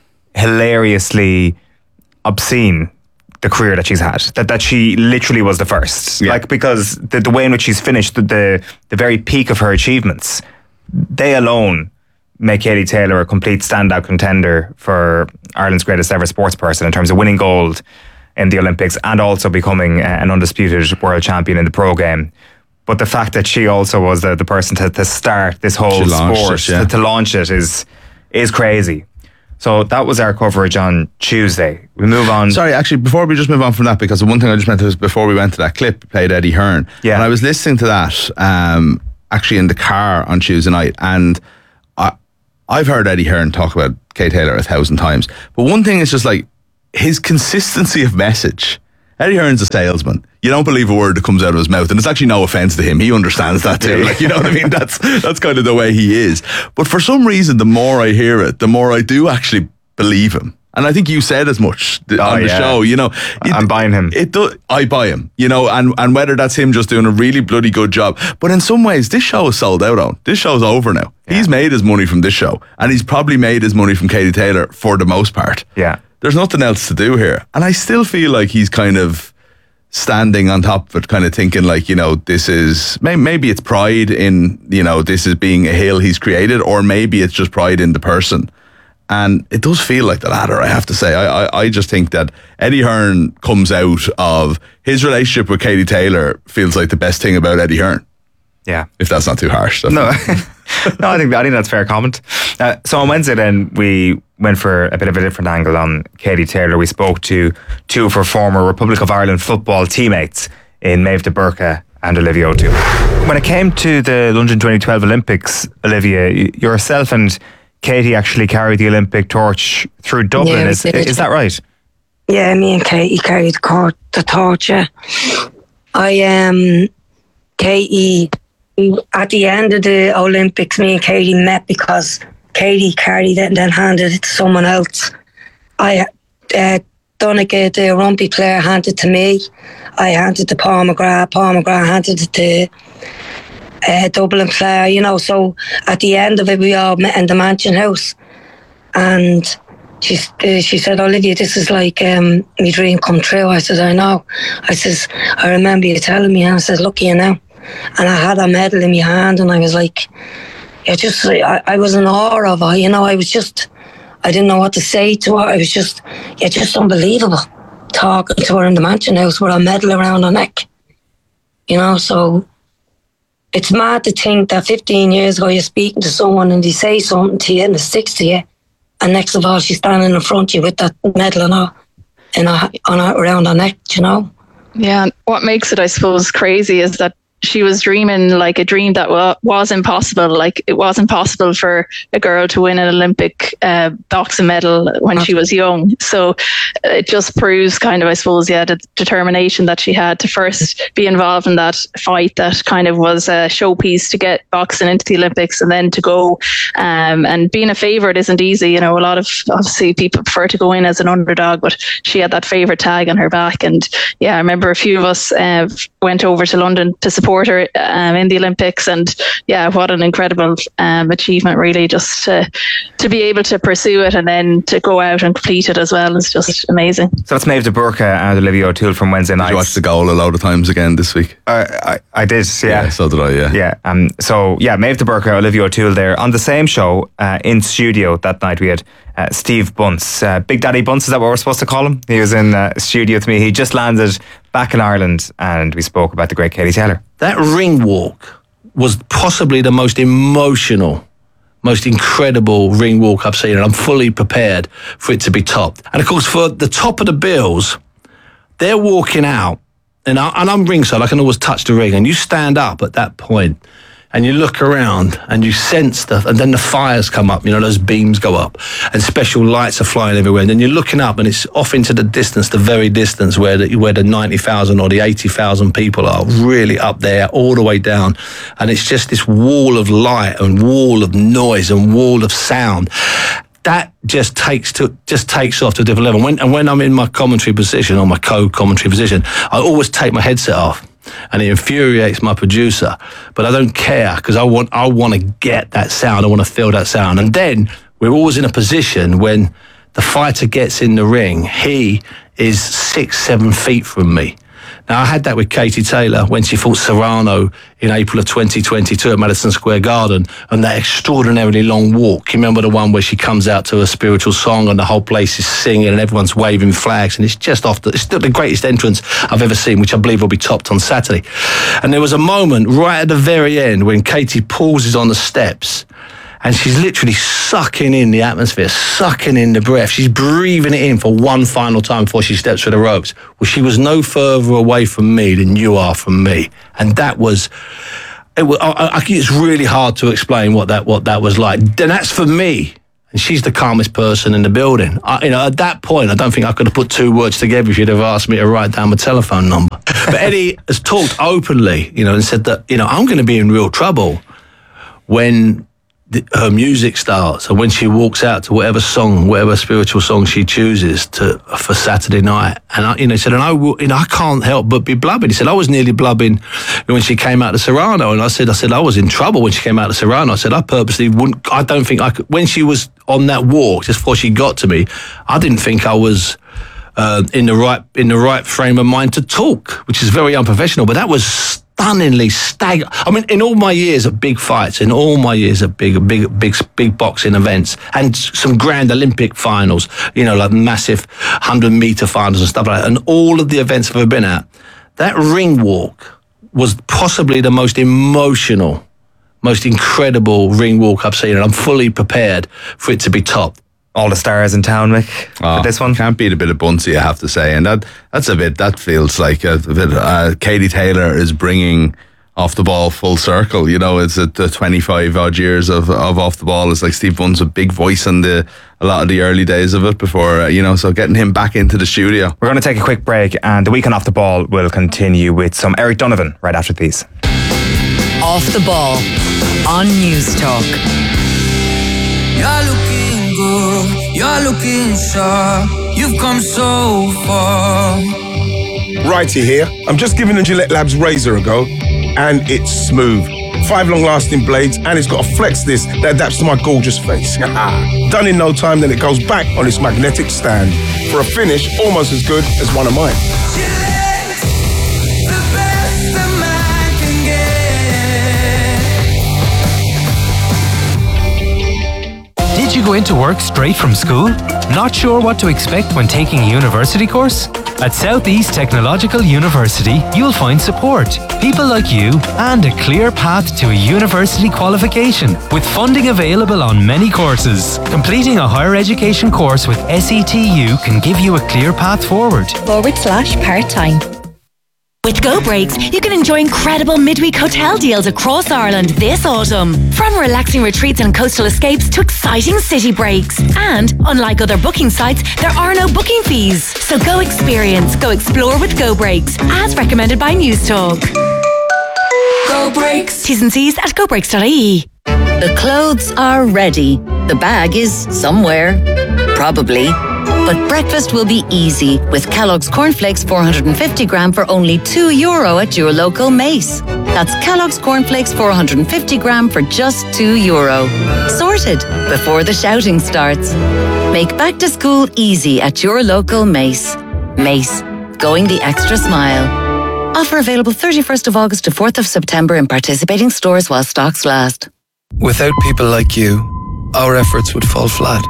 hilariously obscene, the career that she's had, that, that she literally was the first. Yeah. Like because the, the way in which she's finished, the, the, the very peak of her achievements, they alone make Katie Taylor a complete standout contender for Ireland's greatest ever sports person in terms of winning gold in the Olympics and also becoming an undisputed world champion in the pro game. But the fact that she also was the, the person to, to start this whole sport, it, yeah. to, to launch it, is is crazy. So that was our coverage on Tuesday. We move on. Sorry, actually, before we just move on from that, because the one thing I just meant was before we went to that clip, we played Eddie Hearn. Yeah. And I was listening to that um, actually in the car on Tuesday night, and I, I've heard Eddie Hearn talk about Kay Taylor a thousand times. But one thing is just like his consistency of message. Eddie Hearn's a salesman. You don't believe a word that comes out of his mouth, and it's actually no offense to him. He understands that too. Like, you know what I mean? That's that's kind of the way he is. But for some reason, the more I hear it, the more I do actually believe him. And I think you said as much th- Oh, on the yeah. show. You know, it, I'm buying him. It do, I buy him. You know, and and whether that's him just doing a really bloody good job, but in some ways, this show is sold out on. This show's over now. He's made his money from this show, and he's probably made his money from Katie Taylor for the most part. Yeah. There's nothing else to do here, and I still feel like he's kind of standing on top of it, kind of thinking like, you know, this is, may- maybe it's pride in, you know, this is being a hill he's created, or maybe it's just pride in the person. And it does feel like the latter, I have to say. I, I, I just think that Eddie Hearn comes out of his relationship with Katie Taylor feels like the best thing about Eddie Hearn. Yeah. If that's not too harsh. No, no, I think I think that's a fair comment. Uh, so on Wednesday then, we went for a bit of a different angle on Katie Taylor. We spoke to two of her former Republic of Ireland football teammates in Maeve de Burka and Olivia O'Toole. When it came to the London twenty twelve Olympics, Olivia, y- yourself and Katie actually carried the Olympic torch through Dublin. Yeah, we is, did. is that right? Yeah, me and Katie carried the, court, the torch. Yeah. I um, Katie, at the end of the Olympics, me and Katie met because Katie carried it and then handed it to someone else. I, uh, Donegal, the rugby player, handed it to me. I handed it to Paul McGrath. Paul McGrath handed it to uh, Dublin player, you know. So at the end of it, we all met in the Mansion House. And she, uh, she said, Olivia, this is like um, my dream come true. I said, I know. I says, I remember you telling me. And I said, look, you know. And I had a medal in my hand, and I was like, yeah, just, I, I was in awe of her, you know. I was just, I didn't know what to say to her. I was just, yeah, just unbelievable. Talking to her in the Mansion House with a medal around her neck, you know. So it's mad to think that fifteen years ago you're speaking to someone and they say something to you and it sticks to you, and next of all she's standing in front of you with that medal on her, in her, on her around her neck, you know. Yeah, and what makes it, I suppose, crazy is that she was dreaming like a dream that wa- was impossible. Like, it wasn't possible for a girl to win an Olympic uh, boxing medal when she was young. So it just proves kind of, I suppose, yeah, the determination that she had to first be involved in that fight that kind of was a showpiece to get boxing into the Olympics, and then to go um, and being a favourite isn't easy. You know, a lot of, obviously, people prefer to go in as an underdog, but she had that favourite tag on her back. And yeah, I remember a few of us uh, went over to London to support her um, in the Olympics, and yeah, what an incredible um, achievement, really, just to, to be able to pursue it and then to go out and complete it as well is just amazing. So that's Maeve de Burka and Olivia O'Toole from Wednesday night. Did you watch the goal a load of times again this week? Uh, I, I did, yeah. yeah. So did I, yeah. Yeah, um, so yeah, Maeve de Burka, Olivia O'Toole there. On the same show, uh, in studio that night, we had uh, Steve Bunce. Uh, Big Daddy Bunce, is that what we're supposed to call him? He was in uh, studio with me. He just landed back in Ireland, and we spoke about the great Katie Taylor. That ring walk was possibly the most emotional, most incredible ring walk I've seen, and I'm fully prepared for it to be topped. And of course, for the top of the bills, they're walking out, and, I, and I'm ringside, I can always touch the ring, and you stand up at that point, and you look around and you sense stuff, and then the fires come up, you know, those beams go up and special lights are flying everywhere, and then you're looking up and it's off into the distance, the very distance where the, where the ninety thousand or the eighty thousand people are really up there, all the way down, and it's just this wall of light and wall of noise and wall of sound. That just takes to just takes off to a different level. When, and when I'm in my commentary position or my co-commentary position, I always take my headset off. And it infuriates my producer, but I don't care, because I want I want to get that sound. I want to feel that sound. And then we're always in a position when the fighter gets in the ring, he is six, seven feet from me. Now, I had that with Katie Taylor when she fought Serrano in April of twenty twenty-two at Madison Square Garden, and that extraordinarily long walk. You remember the one where she comes out to a spiritual song and the whole place is singing and everyone's waving flags, and it's just off the, it's still the greatest entrance I've ever seen, which I believe will be topped on Saturday. And there was a moment right at the very end when Katie pauses on the steps, and she's literally sucking in the atmosphere, sucking in the breath. She's breathing it in for one final time before she steps through the ropes. Well, she was no further away from me than you are from me, and that was. It was I, I, it's really hard to explain what that what that was like. And that's for me. And she's the calmest person in the building. I, you know, at that point, I don't think I could have put two words together if you'd have asked me to write down my telephone number. But Eddie has talked openly, you know, and said that, you know, I'm going to be in real trouble when the, her music starts and when she walks out to whatever song, whatever spiritual song she chooses to for Saturday night. And I, you know, he said, and I, will, you know, I can't help but be blubbing. He said, I was nearly blubbing when she came out to Serrano, and I said, I said I was in trouble when she came out to Serrano. I said, I purposely wouldn't. I don't think I could. When she was on that walk just before she got to me, I didn't think I was uh, in the right in the right frame of mind to talk, which is very unprofessional. But that was stunningly stagger. I mean, in all my years of big fights, in all my years of big, big, big, big boxing events, and some grand Olympic finals, you know, like massive hundred meter finals and stuff like that, and all of the events I've ever been at, that ring walk was possibly the most emotional, most incredible ring walk I've seen, and I'm fully prepared for it to be topped. All the stars in town, Mick, oh, for this one. Can't beat a bit of Bunsey, I have to say. And that that's a bit, that feels like a, a bit, uh, Katie Taylor is bringing Off the Ball full circle. You know, it's a, the twenty-five odd years of, of Off the Ball. It's like Steve Bunn's a big voice in the, a lot of the early days of it before, uh, you know, so getting him back into the studio. We're going to take a quick break, and the weekend Off the Ball will continue with some Eric Donovan right after these. Off the Ball on News Talk. You're looking good, you're looking sharp, you've come so far. Righty here. I'm just giving the Gillette Labs razor a go, and it's smooth. Five long-lasting blades, and it's got a flex disc that adapts to my gorgeous face. Done in no time, then it goes back on its magnetic stand for a finish almost as good as one of mine. Did you go into work straight from school? Not sure what to expect when taking a university course? At Southeast Technological University, you'll find support, people like you, and a clear path to a university qualification, with funding available on many courses. Completing a higher education course with S E T U can give you a clear path forward. Forward slash part-time. With Go Breaks, you can enjoy incredible midweek hotel deals across Ireland this autumn. From relaxing retreats and coastal escapes to exciting city breaks. And, unlike other booking sites, there are no booking fees. So go experience, go explore with Go Breaks, as recommended by News Talk. Go Breaks. T's and C's at go breaks dot I E. The clothes are ready. The bag is somewhere. Probably. But breakfast will be easy with Kellogg's Cornflakes four hundred fifty gram for only two euro at your local Mace. That's Kellogg's Cornflakes four hundred fifty gram for just two euro. Sorted before the shouting starts. Make back to school easy at your local Mace. Mace, going the extra smile. Offer available thirty-first of August to fourth of September in participating stores while stocks last. Without people like you, our efforts would fall flat.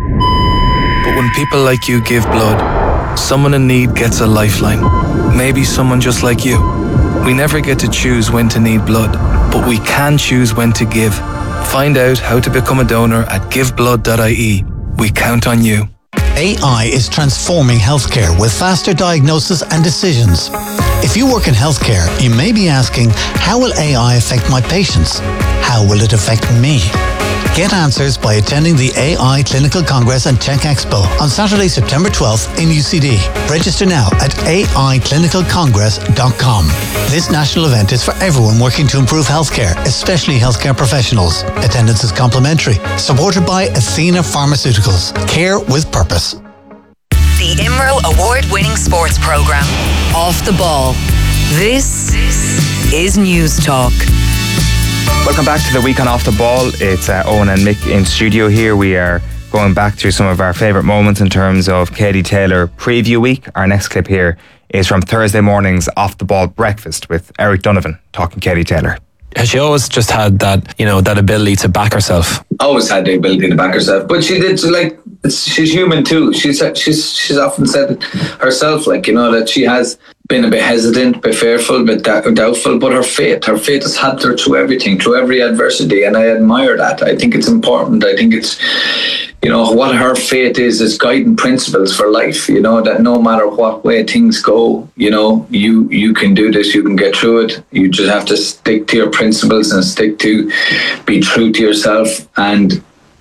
But when people like you give blood, someone in need gets a lifeline. Maybe someone just like you. We never get to choose when to need blood, but we can choose when to give. Find out how to become a donor at give blood dot I E. We count on you. A I is transforming healthcare with faster diagnosis and decisions. If you work in healthcare, you may be asking, how will A I affect my patients? How will it affect me? Get answers by attending the A I Clinical Congress and Tech Expo on Saturday, September twelfth in U C D. Register now at A I clinical congress dot com. This national event is for everyone working to improve healthcare, especially healthcare professionals. Attendance is complimentary. Supported by Athena Pharmaceuticals. Care with purpose. The I M R O award-winning sports program, Off the Ball. This is News Talk. Welcome back to the week on Off the Ball. It's uh, Owen and Mick in studio here. We are going back through some of our favourite moments in terms of Katie Taylor preview week. Our next clip here is from Thursday morning's Off the Ball breakfast with Eric Donovan talking Katie Taylor. Has she always just had that, you know, that ability to back herself? Always had the ability to back herself, but she did like it's, she's human too. She's she's she's often said it herself, like, you know, that she has been a bit hesitant, a bit fearful, a bit doubtful, but her faith, her faith has helped her through everything, through every adversity, and I admire that. I think it's important. I think it's, you know, what her faith is, is guiding principles for life, you know, that no matter what way things go, you know, you, you can do this, you can get through it. You just have to stick to your principles and stick to, be true to yourself and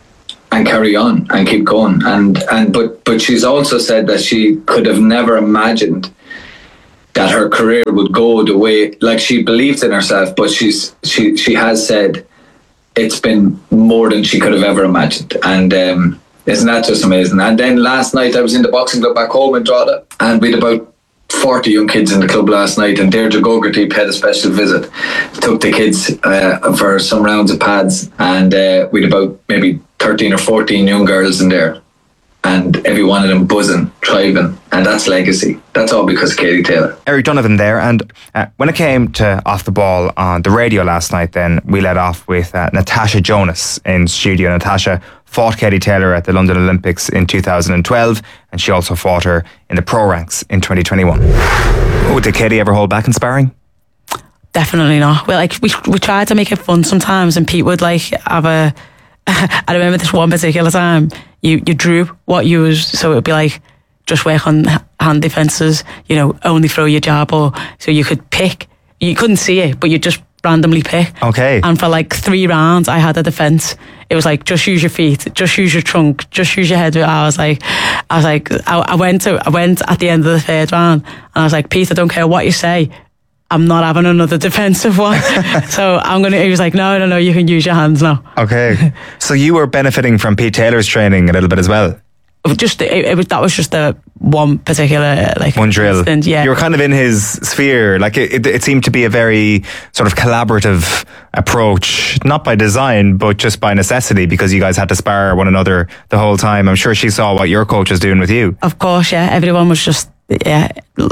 and carry on and keep going. And, and but, but she's also said that she could have never imagined that her career would go the way, like she believed in herself, but she's she she has said it's been more than she could have ever imagined. And um, isn't that just amazing? And then last night I was in the boxing club back home in Drogheda, and we had about forty young kids in the club last night, and Deirdre Gogarty paid a special visit, took the kids uh, for some rounds of pads, and uh, we had about maybe thirteen or fourteen young girls in there, and every one of them buzzing, thriving, and that's legacy. That's all because of Katie Taylor. Eric Donovan there, and uh, when it came to Off the Ball on the radio last night, then we led off with uh, Natasha Jonas in studio. Natasha fought Katie Taylor at the London Olympics in two thousand twelve, and she also fought her in the pro ranks in twenty twenty-one. Oh, did Katie ever hold back in sparring? Definitely not. Well, like we we tried to make it fun sometimes, and Pete would like have a. I remember this one particular time. You you drew what you was, so it would be like just work on hand defences. You know, only throw your jab, or so you could pick. You couldn't see it, but you just randomly pick. Okay. And for like three rounds, I had a defence. It was like just use your feet, just use your trunk, just use your head. I was like, I was like, I, I went to, I went at the end of the third round, and I was like, Pete, I don't care what you say, I'm not having another defensive one. So I'm gonna. He was like, no, no, no, you can use your hands now. Okay. So you were benefiting from Pete Taylor's training a little bit as well. Just it, it was that was just the one particular like one drill. Instant, yeah, you were kind of in his sphere. Like it, it, it seemed to be a very sort of collaborative approach, not by design, but just by necessity, because you guys had to spar one another the whole time. I'm sure she saw what your coach was doing with you. Of course, yeah. Everyone was just yeah.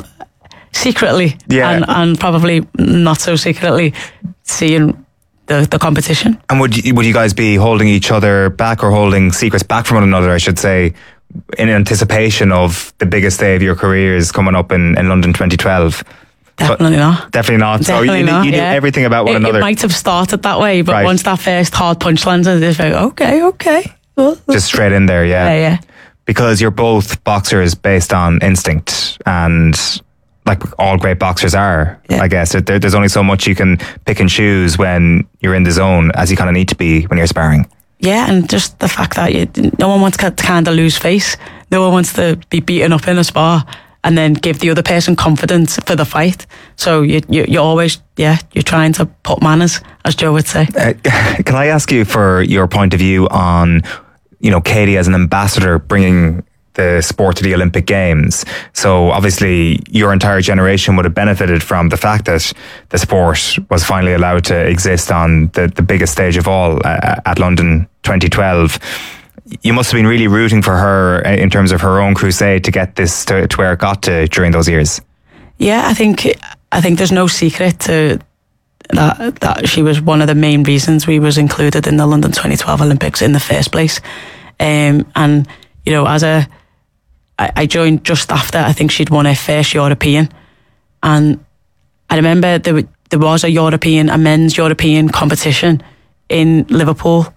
secretly, yeah. and, and probably not so secretly seeing the, the competition. And would you, would you guys be holding each other back, or holding secrets back from one another, I should say, in anticipation of the biggest day of your careers coming up in, in London twenty twelve? Definitely but not. Definitely not. Definitely so you, not, you knew yeah. everything about one it, another. It might have started that way, but right. once that first hard punch landed, it's like, okay, okay. Well, just straight in there, yeah. Yeah, yeah. Because you're both boxers based on instinct, and like all great boxers are, yeah. I guess. There, there's only so much you can pick and choose when you're in the zone, as you kind of need to be when you're sparring. Yeah, and just the fact that you, no one wants to kind of lose face. No one wants to be beaten up in a spar and then give the other person confidence for the fight. So you, you, you're always, yeah, you're trying to put manners, as Joe would say. Uh, can I ask you for your point of view on, you know, Katie as an ambassador bringing the sport to the Olympic Games? So obviously your entire generation would have benefited from the fact that the sport was finally allowed to exist on the, the biggest stage of all uh, at London twenty twelve. You must have been really rooting for her in terms of her own crusade to get this to, to where it got to during those years. Yeah, I think I think there's no secret to that that she was one of the main reasons we was included in the London twenty twelve Olympics in the first place. Um, and you know, as a I, I joined just after I think she'd won her first European, and I remember there there was a European, a men's European competition in Liverpool,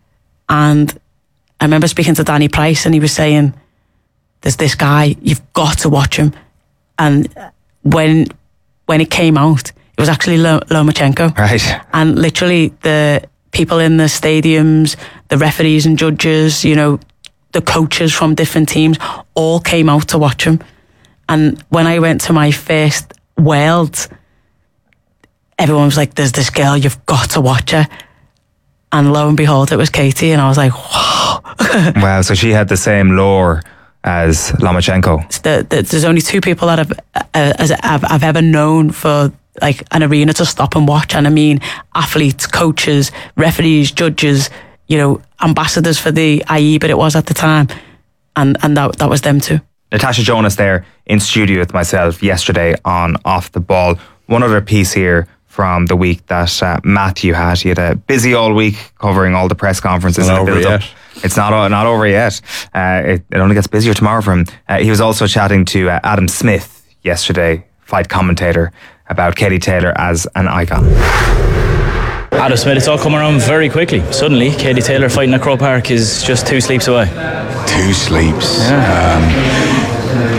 and I remember speaking to Danny Price, and he was saying, there's this guy, you've got to watch him. And when when it came out, it was actually Lomachenko. Right. And literally the people in the stadiums, the referees and judges, you know, the coaches from different teams, all came out to watch him. And when I went to my first Worlds, everyone was like, there's this girl, you've got to watch her. And lo and behold, it was Katie, and I was like, wow. Wow, so she had the same lore as Lomachenko. The, the, there's only two people that I've, uh, as I've, I've ever known for like an arena to stop and watch. And I mean, athletes, coaches, referees, judges, you know, ambassadors for the I E, but it was at the time. And, and that, that was them too. Natasha Jonas there in studio with myself yesterday on Off the Ball. One other piece here from the week that uh, Matthew had. He had a busy all week covering all the press conferences. Not and the over build-up. yet. It's not not over yet. Uh, it, it only gets busier tomorrow for him. Uh, he was also chatting to uh, Adam Smith yesterday fight commentator about Katie Taylor as an icon. Adam Smith, it's all come around very quickly. Suddenly, Katie Taylor fighting at Croke Park is just two sleeps away. Two sleeps. Yeah. Um,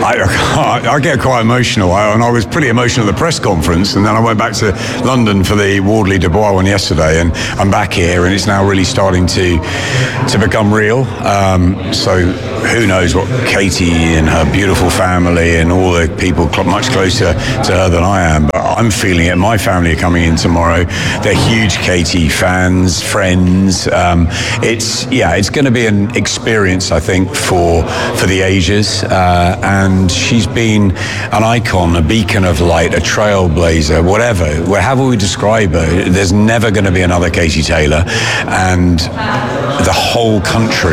I, I get quite emotional, I, and I was pretty emotional at the press conference, and then I went back to London for the Wardley Dubois one yesterday, and I'm back here, and it's now really starting to to become real. Um, so who knows what Katie and her beautiful family and all the people cl- much closer to her than I am, but I'm feeling it. My family are coming in tomorrow. They're huge Katie fans, friends. Um, it's yeah, it's going to be an experience, I think, for for the ages. Uh, and she's been an icon, a beacon of light, a trailblazer, whatever, however we describe her. There's never going to be another Katie Taylor, and the whole country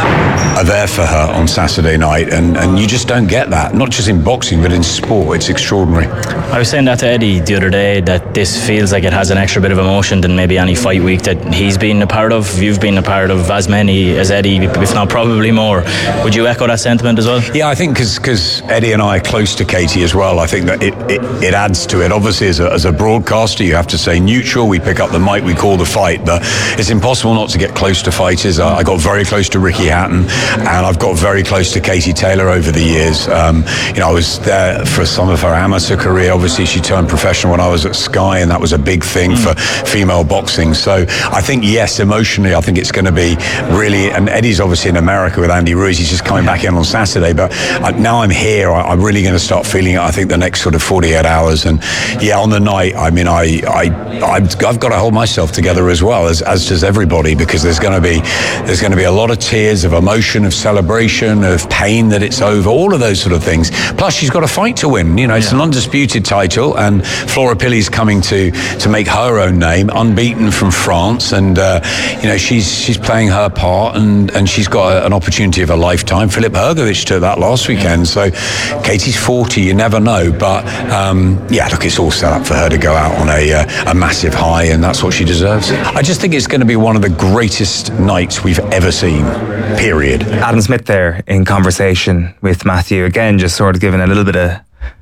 are there for her on Saturday night, and, and you just don't get that, not just in boxing, but in sport. It's extraordinary. I was saying that to Eddie the other day, that this feels like it has an extra bit of emotion than maybe any fight week that he's been a part of, you've been a part of as many as Eddie, if not probably more. Would you echo that sentiment as well? Yeah, I think because Eddie and I are close to Katie as well, I think that it, it, it adds to it. Obviously, as a, as a broadcaster, you have to say neutral. We pick up the mic, we call the fight, but it's impossible not to get close to fighters. I, I got very close to Ricky Hatton, and I've got very close to Katie Taylor over the years. Um, you know, I was there for some of her amateur career. Obviously, she turned professional when I was at Sky, and that was a big thing mm. for female boxing. So I think, yes, emotionally, I think it's going to be really, and Eddie's obviously in America with Andy Ruiz. He's just coming back in on Saturday, but I, now I'm here, I, I'm really going to start feeling it, I think, the next sort of forty-eight hours. And yeah, on the night, I mean, I, I, I've, I've got to hold myself together as well, as, as does everybody, because there's going to be, there's going to be a lot of tears, of emotion, of celebration, of pain that it's over, all of those sort of things. Plus, she's got a fight to win. You know, it's yeah. an undisputed title, and Flora Pilly's coming to to make her own name, unbeaten from France, and uh, you know, she's she's playing her part, and and she's got a, an opportunity of a lifetime. Philip Hergovich took that last weekend, so Katie's forty. You never know, but um, yeah, look, it's all set up for her to go out on a uh, a massive high, and that's what she deserves. I just think it's going to be one of the greatest nights we've ever seen. Period. Adam Smith there in conversation with Matthew again, just sort of giving a little bit of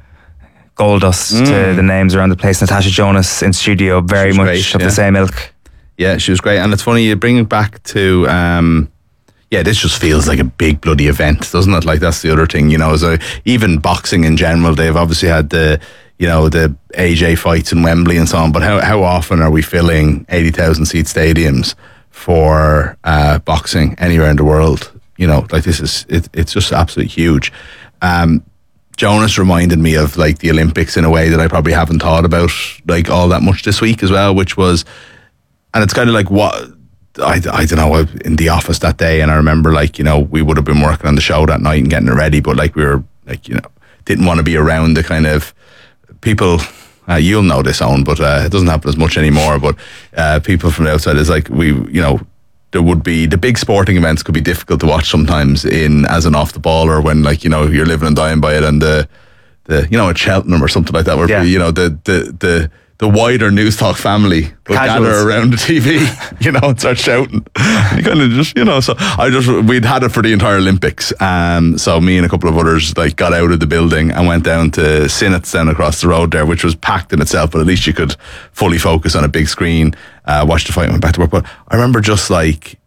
gold dust mm. to the names around the place. Natasha Jonas in studio, very much great, of yeah. the same ilk. Yeah, she was great, and it's funny you bring it back to. Um, yeah, this just feels like a big bloody event, doesn't it? Like, that's the other thing, you know. So even boxing in general, they've obviously had the, you know, the A J fights in Wembley and so on. But how how often are we filling eighty thousand seat stadiums for uh, boxing anywhere in the world? You know, like, this is it, it's just absolutely huge. Um, Jonas reminded me of, like, the Olympics in a way that I probably haven't thought about, like, all that much this week as well, which was, and it's kind of like what. I, I don't know, in the office that day, and I remember, like, you know, we would have been working on the show that night and getting it ready, but, like, we were, like, you know, didn't want to be around the kind of people, uh, you'll know this, Owen, but uh, it doesn't happen as much anymore, but uh, people from the outside, is like, we, you know, there would be, the big sporting events could be difficult to watch sometimes in, as an off the ball, or when, like, you know, you're living and dying by it, and the, the you know, at Cheltenham or something like that, where, yeah. you know, the, the, the, the wider News Talk family would Casuals. gather around the T V, you know, and start shouting. You kind of just, you know, so I just, we'd had it for the entire Olympics. Um, so me and a couple of others, like, got out of the building and went down to Sinnott's down across the road there, which was packed in itself, but at least you could fully focus on a big screen, uh, watch the fight and went back to work. But I remember just, like,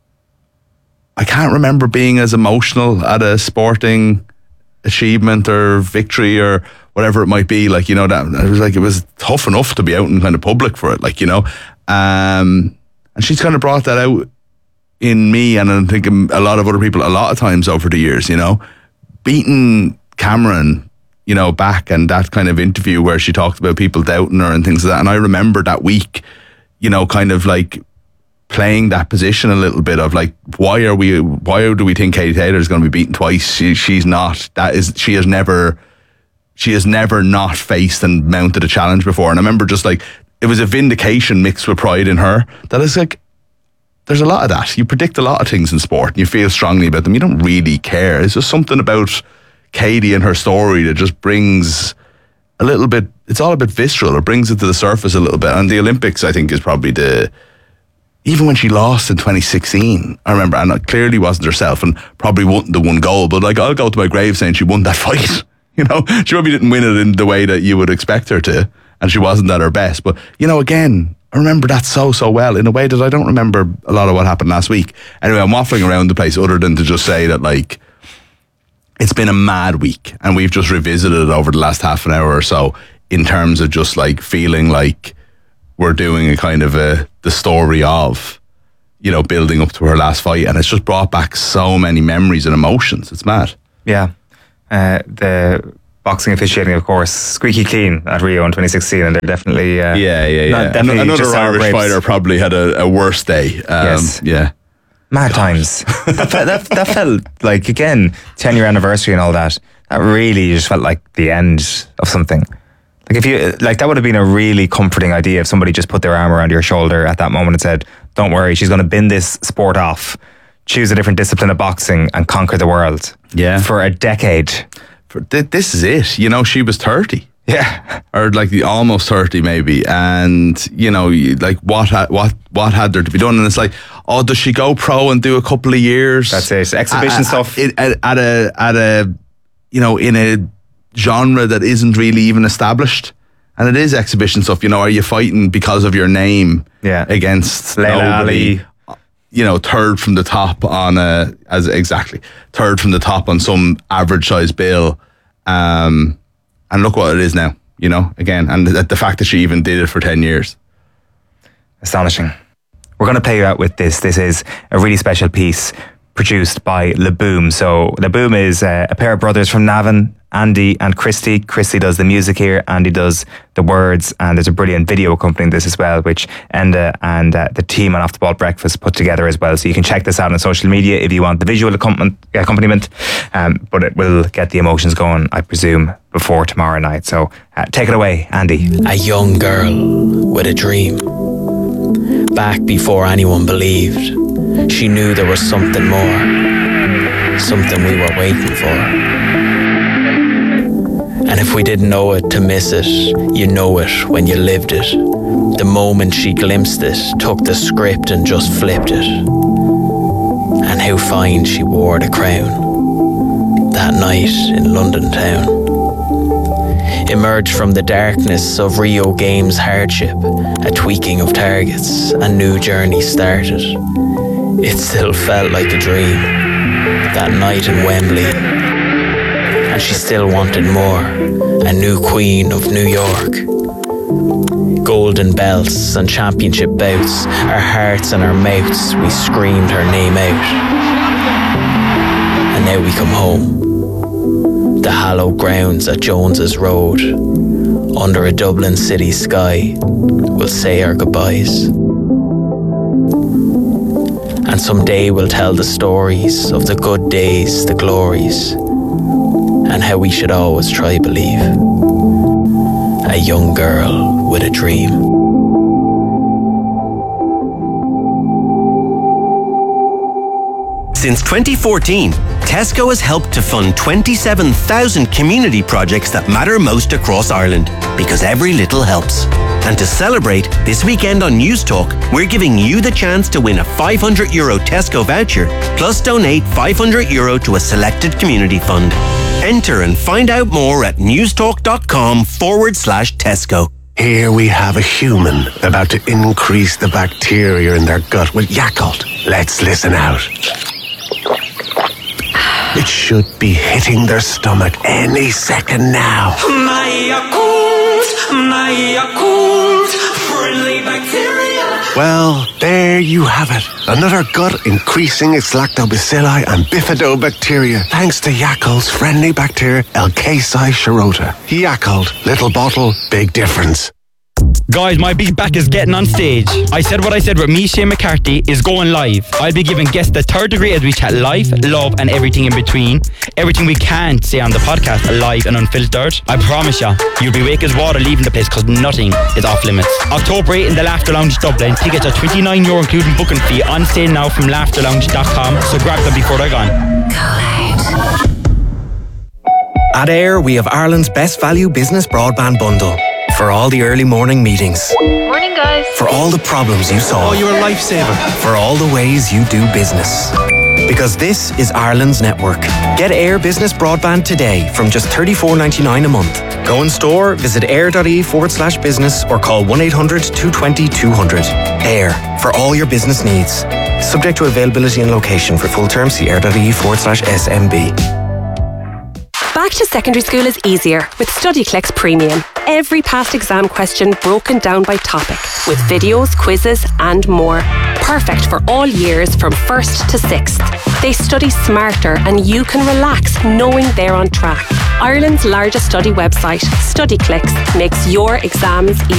I can't remember being as emotional at a sporting achievement or victory or whatever it might be, like, you know, that it was like, it was tough enough to be out in kind of public for it, like, you know, um, and she's kind of brought that out in me, and I think a lot of other people a lot of times over the years, you know, beating Cameron, you know, back, and that kind of interview where she talked about people doubting her and things like that, and I remember that week, you know, kind of like playing that position a little bit of, like, why are we, why do we think Katie Taylor is going to be beaten twice? She, she's not, that is, she has never, she has never not faced and mounted a challenge before. And I remember just, like, it was a vindication mixed with pride in her. That is, like, there's a lot of that. You predict a lot of things in sport and you feel strongly about them. You don't really care. It's just something about Katie and her story that just brings a little bit, it's all a bit visceral. It brings it to the surface a little bit. And the Olympics, I think, is probably the, even when she lost in twenty sixteen, I remember, and it clearly wasn't herself and probably wasn't the one goal, but, like, I'll go to my grave saying she won that fight. You know, she probably didn't win it in the way that you would expect her to, and she wasn't at her best. But, you know, again, I remember that so, so well in a way that I don't remember a lot of what happened last week. Anyway, I'm waffling around the place other than to just say that, like, it's been a mad week, and we've just revisited it over the last half an hour or so in terms of just, like, feeling like we're doing a kind of a, the story of, you know, building up to her last fight. And it's just brought back so many memories and emotions. It's mad. Yeah. Uh, the boxing officiating, of course, squeaky clean at Rio in twenty sixteen, and they're definitely uh, yeah, yeah, yeah. not- definitely Another just sour Irish grapes. fighter probably had a, a worse day. Um, Yes. Yeah. Mad times. that, fe- that, that felt like, again, ten year anniversary and all that. That really just felt like the end of something. Like if you like, that would have been a really comforting idea if somebody just put their arm around your shoulder at that moment and said, "Don't worry, she's going to bin this sport off, choose a different discipline of boxing, and conquer the world." Yeah, for a decade. For th- this is it. You know, she was thirty. Yeah, or like the almost thirty maybe, and you know, you- like what ha- what what had there to be done? And it's like, oh, does she go pro and do a couple of years? That's it. Exhibition At- stuff. at, at, at a at a you know, in a genre that isn't really even established, and it is exhibition stuff. You know, are you fighting because of your name? Yeah, against Layla nobody? Ali. You know, third from the top on a as exactly third from the top on some average size bill, um, and look what it is now. You know, again, and the, the fact that she even did it for ten years, astonishing. We're going to play you out with this. This is a really special piece produced by Le Boom. So Le Boom is uh, a pair of brothers from Navan, Andy and Christy. Christy does the music here, Andy does the words, and there's a brilliant video accompanying this as well, which Enda and uh, the team on Off the Ball Breakfast put together as well. So you can check this out on social media if you want the visual accompaniment, accompaniment um, but it will get the emotions going, I presume, before tomorrow night. So uh, take it away, Andy. A young girl with a dream. Back before anyone believed. She knew there was something more, something we were waiting for. And if we didn't know it, to miss it, you know it when you lived it. The moment she glimpsed it, took the script and just flipped it. And how fine she wore the crown that night in London town. Emerged from the darkness of Rio Games hardship, a tweaking of targets, a new journey started. It still felt like a dream, that night in Wembley. And she still wanted more, a new queen of New York. Golden belts and championship bouts, our hearts and our mouths, we screamed her name out. And now we come home, the hallowed grounds at Jones's Road. Under a Dublin city sky, we'll say our goodbyes. And someday we'll tell the stories of the good days, the glories, and how we should always try believe. A young girl with a dream. Since twenty fourteen, Tesco has helped to fund twenty-seven thousand community projects that matter most across Ireland, because every little helps. And to celebrate, this weekend on News Talk, we're giving you the chance to win a five hundred euro Tesco voucher, plus donate five hundred euro to a selected community fund. Enter and find out more at newstalk.com forward slash Tesco. Here we have a human about to increase the bacteria in their gut with Yakult. Let's listen out. It should be hitting their stomach any second now. My Yakult, my Yakult, friendly bacteria. Well, there you have it. Another gut increasing its lactobacilli and bifidobacteria thanks to Yakult's friendly bacteria Elkasi shirota. Yakult, little bottle, big difference. Guys, my big back is getting on stage. I said what I said with me, Shane McCarthy, is going live. I'll be giving guests the third degree as we chat life, love, and everything in between. Everything we can't say on the podcast, live and unfiltered. I promise ya, you'll be wake as water leaving the place because nothing is off limits. October eighth in the Laughter Lounge Dublin. Tickets are twenty-nine euro including booking fee, on sale now from laughter lounge dot com. So grab them before they're gone. At Air, we have Ireland's best value business broadband bundle. For all the early morning meetings. Morning, guys. For all the problems you solve. Oh, you're a lifesaver. For all the ways you do business. because this is Ireland's network. Get Air Business Broadband today from just thirty-four ninety-nine a month. Go in store, visit air.ie forward slash business or call one eight hundred two twenty two hundred. Air, for all your business needs. Subject to availability and location. For full terms, see air.ie forward slash SMB. Back to secondary school is easier with StudyClix Premium. Every past exam question broken down by topic, with videos, quizzes and more. Perfect for all years from first to sixth. They study smarter and you can relax knowing they're on track. Ireland's largest study website, StudyClix, makes your exams easy.